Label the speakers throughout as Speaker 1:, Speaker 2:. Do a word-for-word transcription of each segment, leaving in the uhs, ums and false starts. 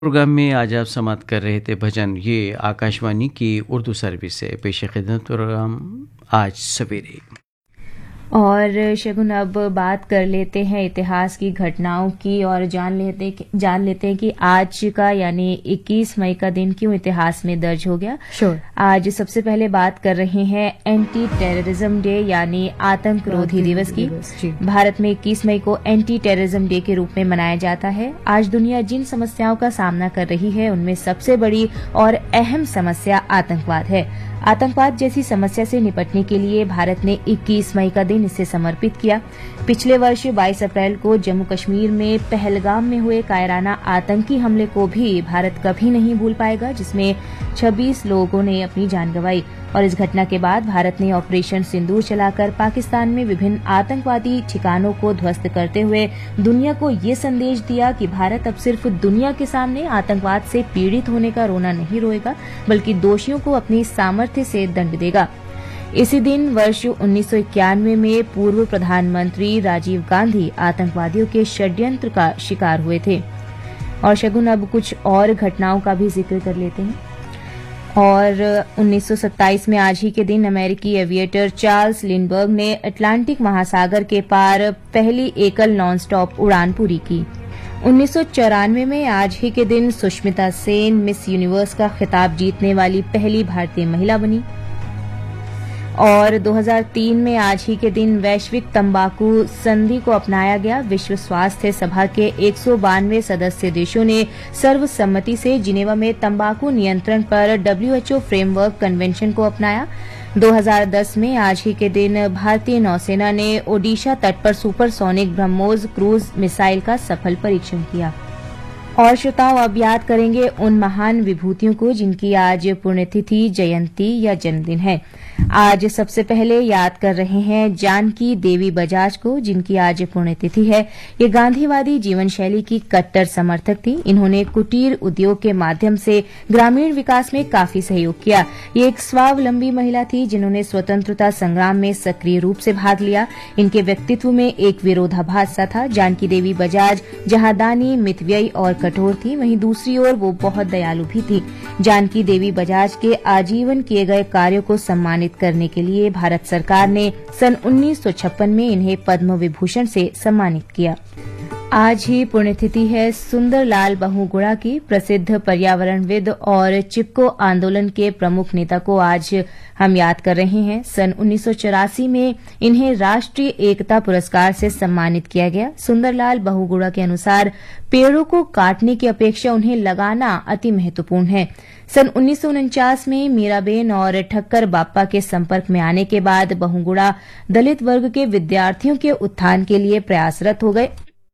Speaker 1: Programme में आज आप समाप्त कर रहे थे भजन। ये आकाशवाणी की उर्दू सर्विस है। पेश खिदमत प्रोग्राम आज सवेरे।
Speaker 2: और शगुन, अब बात कर लेते हैं इतिहास की घटनाओं की और जान लेते जान लेते हैं कि आज का यानी इक्कीस मई का दिन क्यों इतिहास में दर्ज हो गया।
Speaker 3: sure.
Speaker 2: आज सबसे पहले बात कर रहे हैं एंटी टेररिज्म डे यानी आतंक रोधी दिवस की। भारत में इक्कीस मई को एंटी टेररिज्म डे के रूप में मनाया जाता है। आज दुनिया जिन समस्याओं का सामना कर रही है उनमें सबसे बड़ी और अहम समस्या आतंकवाद है। आतंकवाद जैसी समस्या से निपटने के लिए भारत ने इक्कीस मई का दिन इसे समर्पित किया। पिछले वर्ष बाईस अप्रैल को जम्मू कश्मीर में पहलगाम में हुए कायराना आतंकी हमले को भी भारत कभी नहीं भूल पाएगा, जिसमें छब्बीस लोगों ने अपनी जान गंवाई। और इस घटना के बाद भारत ने ऑपरेशन सिंदूर चलाकर पाकिस्तान में विभिन्न आतंकवादी ठिकानों को ध्वस्त करते हुए दुनिया को ये संदेश दिया कि भारत अब सिर्फ दुनिया के सामने आतंकवाद से पीड़ित होने का रोना नहीं रोएगा, बल्कि दोषियों को अपनी सामर्थ्य से दंड देगा। इसी दिन वर्ष उन्नीस सौ इक्यानवे में पूर्व प्रधानमंत्री राजीव गांधी आतंकवादियों के षड्यंत्र का शिकार हुए थे। और शगुन, अब कुछ और घटनाओं का भी जिक्र कर लेते हैं। और उन्नीस सौ सत्ताईस में आज ही के दिन अमेरिकी एविएटर चार्ल्स लिंडबर्ग ने अटलांटिक महासागर के पार पहली एकल नॉन स्टॉप उड़ान पूरी की। उन्नीस सौ चौरानवे में आज ही के दिन सुष्मिता सेन मिस यूनिवर्स का खिताब जीतने वाली पहली भारतीय महिला बनी। और दो हज़ार तीन में आज ही के दिन वैश्विक तंबाकू संधि को अपनाया गया। विश्व स्वास्थ्य सभा के एक सौ बानवे सदस्य देशों ने सर्वसम्मति से जिनेवा में तंबाकू नियंत्रण पर W H O framework convention को अपनाया। दो हज़ार दस में आज ही के दिन भारतीय नौसेना ने ओडिशा तट पर सुपरसोनिक ब्रह्मोस क्रूज मिसाइल का सफल परीक्षण किया। और श्रोताओं, अब याद करेंगे उन महान विभूतियों को जिनकी आज पुण्यतिथि, जयंती या जन्मदिन है। आज सबसे पहले याद कर रहे हैं जानकी देवी बजाज को, जिनकी आज पुण्यतिथि है। ये गांधीवादी जीवन शैली की कट्टर समर्थक थी। इन्होंने कुटीर उद्योग के माध्यम से ग्रामीण विकास में काफी सहयोग किया। ये एक स्वावलंबी महिला थी जिन्होंने स्वतंत्रता संग्राम में सक्रिय रूप से भाग लिया। इनके व्यक्तित्व में एक विरोधाभास सा था। जानकी देवी बजाज जहां दानी, मितव्ययी और कठोर थी, वहीं दूसरी ओर वो बहुत दयालु भी थी। जानकी देवी बजाज के आजीवन किए गए कार्यों को सम्मानित करने के लिए भारत सरकार ने सन उन्नीस सौ छप्पन में इन्हें पद्म विभूषण से सम्मानित किया। आज ही पुण्यतिथि है सुंदरलाल बहुगुणा की। प्रसिद्ध पर्यावरणविद और चिपको आंदोलन के प्रमुख नेता को आज हम याद कर रहे हैं। सन उन्नीस सौ चौरासी में इन्हें राष्ट्रीय एकता पुरस्कार से सम्मानित किया गया। सुंदरलाल बहुगुणा के अनुसार पेड़ों को काटने की अपेक्षा उन्हें लगाना अति महत्वपूर्ण है। सन उन्नीस सौ उनचास में मीराबेन और ठक्कर बाप्पा के संपर्क में आने के बाद बहुगुणा दलित वर्ग के विद्यार्थियों के उत्थान के लिए प्रयासरत हो गए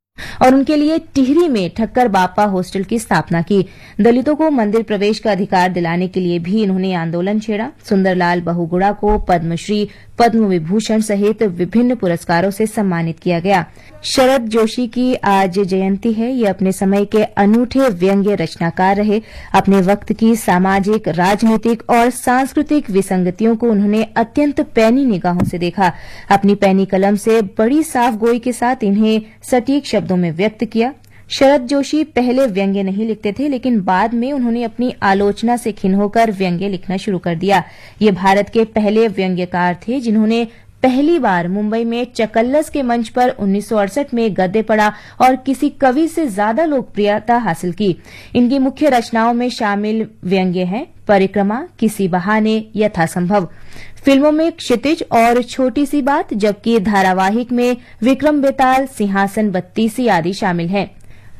Speaker 2: और उनके लिए टिहरी में ठक्कर बाप्पा हॉस्टल की स्थापना की। दलितों को मंदिर प्रवेश का अधिकार दिलाने के लिए भी इन्होंने आंदोलन छेड़ा। सुंदरलाल बहुगुणा को पद्मश्री, पद्म विभूषण सहित विभिन्न पुरस्कारों से सम्मानित किया गया। शरद जोशी की आज जयंती है। ये अपने समय के अनूठे व्यंग्य रचनाकार रहे। अपने वक्त की सामाजिक, राजनीतिक और सांस्कृतिक विसंगतियों को उन्होंने अत्यंत पैनी निगाहों से देखा। अपनी पैनी कलम से बड़ी साफ गोई के साथ इन्हें सटीक शब्दों में व्यक्त किया। शरद जोशी पहले व्यंग्य नहीं लिखते थे, लेकिन बाद में उन्होंने अपनी आलोचना से खिन्न होकर व्यंग्य लिखना शुरू कर दिया। ये भारत के पहले व्यंग्यकार थे जिन्होंने पहली बार मुंबई में चकल्लस के मंच पर उन्नीस सौ अड़सठ में गद्य पढ़ा और किसी कवि से ज्यादा लोकप्रियता हासिल की। इनकी मुख्य रचनाओं में शामिल व्यंग्य हैं परिक्रमा, किसी बहाने, यथासंभव। फिल्मों में क्षितिज और छोटी सी बात, जबकि धारावाहिक में विक्रम बेताल, सिंहासन बत्तीसी आदि शामिल हैं।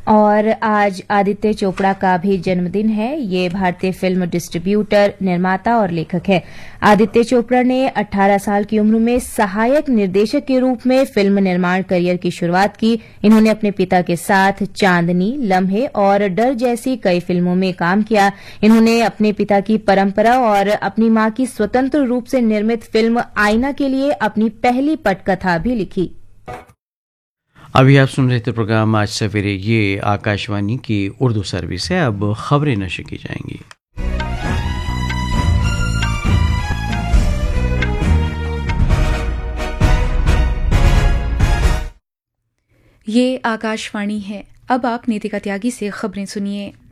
Speaker 2: और आज आदित्य चोपड़ा का भी जन्मदिन है। ये भारतीय फिल्म डिस्ट्रीब्यूटर, निर्माता और लेखक है। आदित्य चोपड़ा ने अठारह साल की उम्र में सहायक निर्देशक के रूप में फिल्म निर्माण करियर की शुरुआत की। इन्होंने अपने पिता के साथ चांदनी, लम्हे और डर जैसी कई फिल्मों में काम किया। इन्होंने अपने पिता की परंपरा और अपनी मां की स्वतंत्र रूप से निर्मित फिल्म आईना के लिए अपनी पहली पटकथा भी लिखी।
Speaker 1: अभी आप सुन रहे थे प्रोग्राम आज सवेरे। ये आकाशवाणी की उर्दू सर्विस है। अब खबरें नशर की जाएंगी।
Speaker 3: ये आकाशवाणी है। अब आप नीतिका त्यागी से खबरें सुनिए।